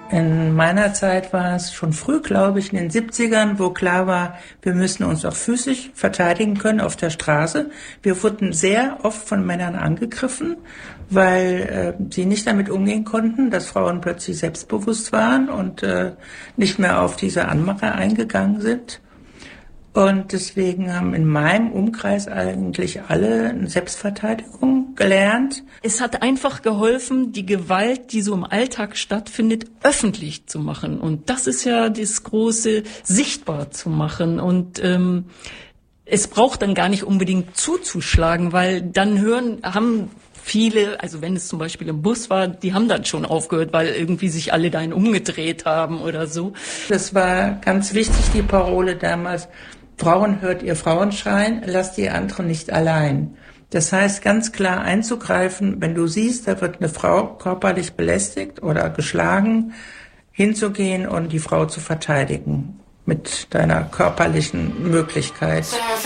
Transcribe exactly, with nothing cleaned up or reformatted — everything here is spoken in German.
In meiner Zeit war es schon früh, glaube ich, in den siebzigern, wo klar war, wir müssen uns auch physisch verteidigen können auf der Straße. Wir wurden sehr oft von Männern angegriffen, weil äh, sie nicht damit umgehen konnten, dass Frauen plötzlich selbstbewusst waren und äh, nicht mehr auf diese Anmacher eingegangen sind. Und deswegen haben in meinem Umkreis eigentlich alle Selbstverteidigung gelernt. Es hat einfach geholfen, die Gewalt, die so im Alltag stattfindet, öffentlich zu machen. Und das ist ja das Große, sichtbar zu machen. Und ähm, es braucht dann gar nicht unbedingt zuzuschlagen, weil dann hören, haben viele, also wenn es zum Beispiel im Bus war, die haben dann schon aufgehört, weil irgendwie sich alle dahin umgedreht haben oder so. Das war ganz wichtig, die Parole damals. Frauen hört ihr Frauenschreien, lasst die anderen nicht allein. Das heißt, ganz klar einzugreifen, wenn du siehst, da wird eine Frau körperlich belästigt oder geschlagen, hinzugehen und die Frau zu verteidigen mit deiner körperlichen Möglichkeit.